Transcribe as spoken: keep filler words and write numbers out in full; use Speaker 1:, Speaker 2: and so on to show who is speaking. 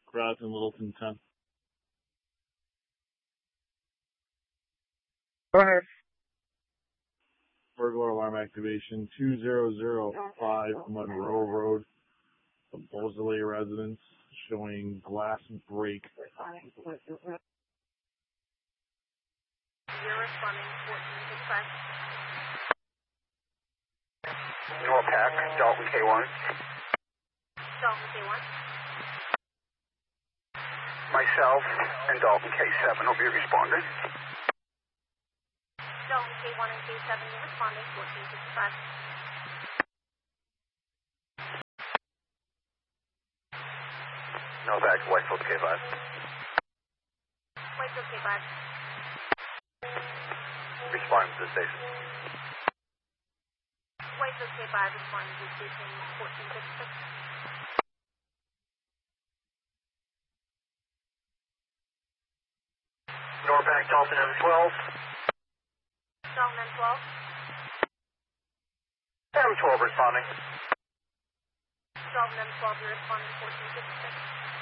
Speaker 1: Groton, Littleton ten.
Speaker 2: Go ahead.
Speaker 1: Burglar alarm activation two zero zero five Monroe Road, the Beausoleil residence, showing glass break.
Speaker 3: You're responding fourteen dispatch.
Speaker 4: Norpac, Dalton K one.
Speaker 3: Dalton K one.
Speaker 4: Myself and Dalton K seven will be responding.
Speaker 3: Dalton K one and K seven, you're responding fourteen dispatch.
Speaker 4: Norpac, Whitefield K five.
Speaker 3: Whitefield K five.
Speaker 4: Responding to the station.
Speaker 3: Whitefield K five, responding to station fourteen dispatch.
Speaker 4: Norpac, Dalton M twelve.
Speaker 3: Dalton M twelve.
Speaker 4: M twelve responding.
Speaker 3: Dalton M twelve, you're responding fourteen dispatch.